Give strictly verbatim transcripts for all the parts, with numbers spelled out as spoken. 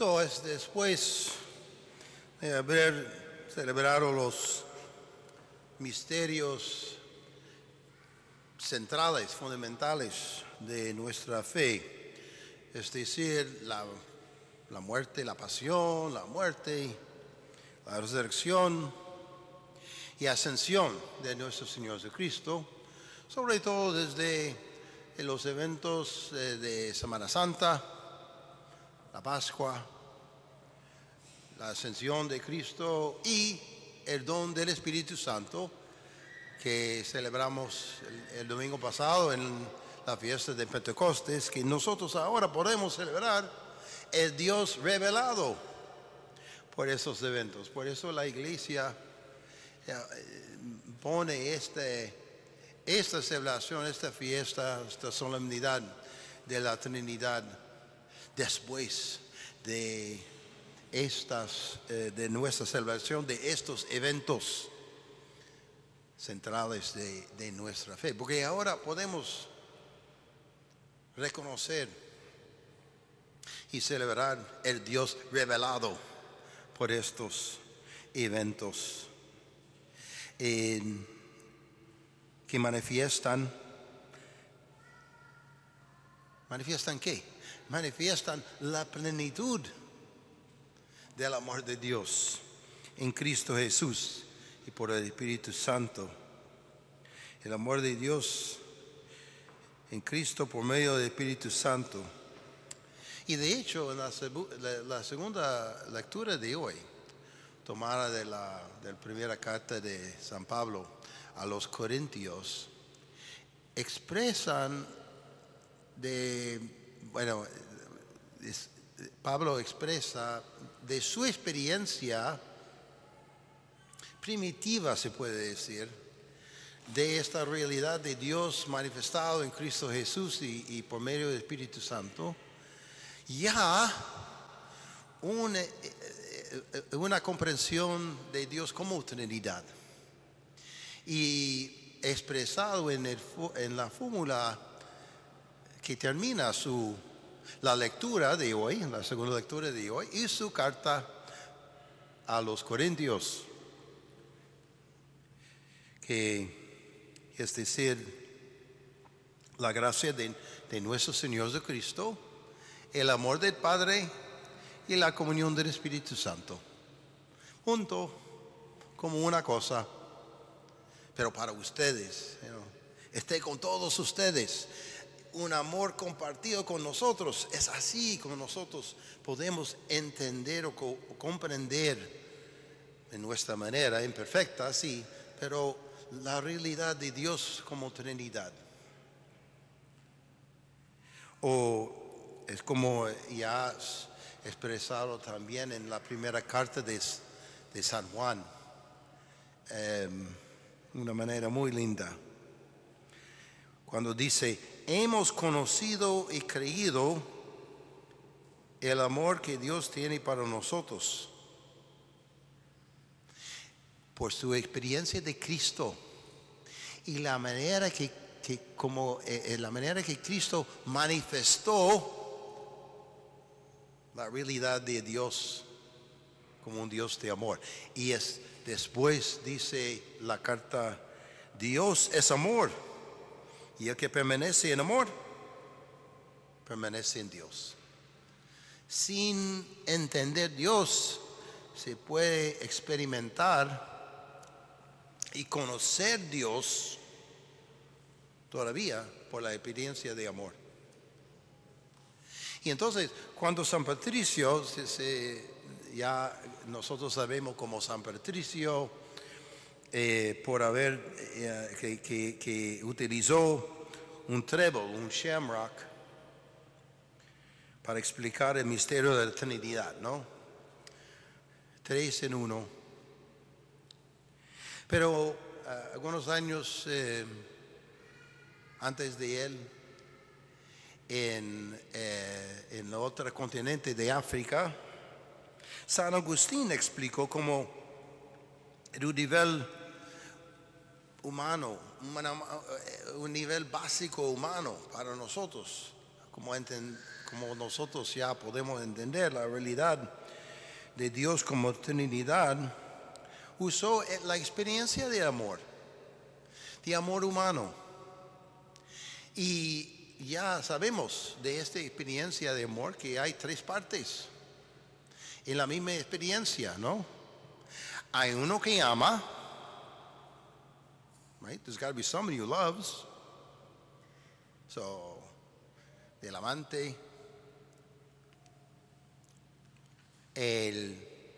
So, es después de haber celebrado los misterios centrales, fundamentales de nuestra fe, es decir, la, la muerte, la pasión, la muerte, la resurrección y ascensión de nuestro Señor Jesucristo, sobre todo desde los eventos de Semana Santa, la Pascua, la ascensión de Cristo y el don del Espíritu Santo que celebramos el, el domingo pasado en la fiesta de Pentecostés, que nosotros ahora podemos celebrar el Dios revelado por esos eventos. Por eso la iglesia pone este, esta celebración, esta fiesta, esta solemnidad de la Trinidad después de estas, eh, de nuestra celebración de estos eventos centrales de, de nuestra fe, porque ahora podemos reconocer y celebrar el Dios revelado por estos eventos eh, que manifiestan, manifiestan qué? Manifiestan la plenitud del amor de Dios en Cristo Jesús y por el Espíritu Santo. El amor de Dios en Cristo por medio del Espíritu Santo. Y de hecho, en la, la, la segunda lectura de hoy, tomada de la, de la primera carta de San Pablo a los Corintios, expresan de, bueno, es, Pablo expresa de su experiencia primitiva, se puede decir, de esta realidad de Dios manifestado en Cristo Jesús y, y por medio del Espíritu Santo, ya una, una comprensión de Dios como Trinidad. Y expresado en, el, en la fórmula que termina su, la lectura de hoy, la segunda lectura de hoy, y su carta a los Corintios, que es decir, la gracia de, de nuestro Señor Jesucristo, el amor del Padre y la comunión del Espíritu Santo, junto como una cosa, pero para ustedes, you know, esté con todos ustedes, un amor compartido con nosotros. Es así como nosotros podemos entender o, co- o comprender de nuestra manera imperfecta, sí, pero la realidad de Dios como Trinidad. O es como ya expresado también en la primera carta de, de San Juan, eh, una manera muy linda, cuando dice: hemos conocido y creído el amor que Dios tiene para nosotros por su experiencia de Cristo y la manera que, que como eh, la manera que Cristo manifestó la realidad de Dios como un Dios de amor. Y es después dice la carta: Dios es amor, y el que permanece en amor permanece en Dios. Sin entender Dios se puede experimentar y conocer Dios todavía por la experiencia de amor. Y entonces, cuando San Patricio, se, se, ya nosotros sabemos como San Patricio, eh, por haber, eh, que, que, que utilizó un trébol, un shamrock, para explicar el misterio de la Trinidad, ¿no? Tres en uno. Pero uh, algunos años eh, antes de él, en, eh, en el otro continente de África, San Agustín explicó cómo en un nivel humano, una, un nivel básico humano para nosotros, como, enten, como nosotros ya podemos entender la realidad de Dios como Trinidad, usó la experiencia de amor, de amor humano. Y ya sabemos de esta experiencia de amor que hay tres partes en la misma experiencia, ¿no? Hay uno que ama, right? There's got to be somebody who loves. So, del amante, el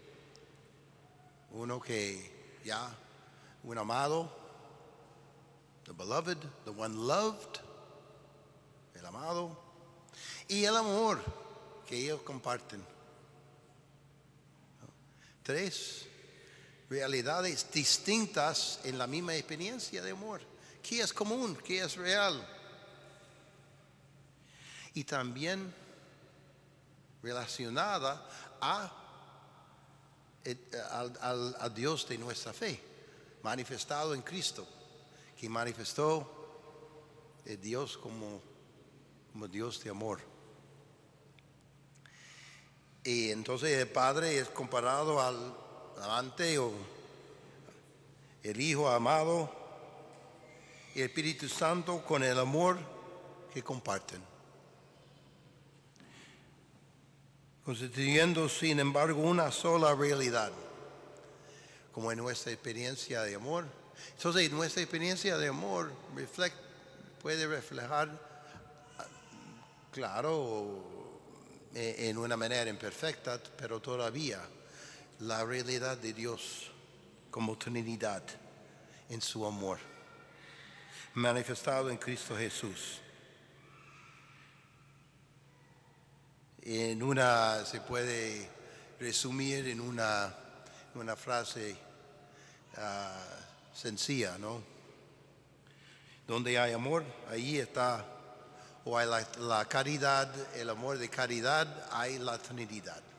uno que ya, un amado, the beloved, the one loved, el amado, y el amor que ellos comparten. Tres realidades distintas en la misma experiencia de amor. ¿Qué es común? ¿Qué es real? Y también relacionada a, al, al, a Dios de nuestra fe, manifestado en Cristo, que manifestó a Dios como, como Dios de amor. Y entonces el Padre es comparado al amante o el Hijo amado y el Espíritu Santo con el amor que comparten, constituyendo sin embargo una sola realidad, como en nuestra experiencia de amor. Entonces nuestra experiencia de amor reflect, puede reflejar, claro, en una manera imperfecta, pero todavía la realidad de Dios como Trinidad en su amor, manifestado en Cristo Jesús. En una, se puede resumir en una, una frase uh, sencilla, ¿no? Donde hay amor, ahí está, o hay la, la caridad, el amor de caridad, hay la Trinidad.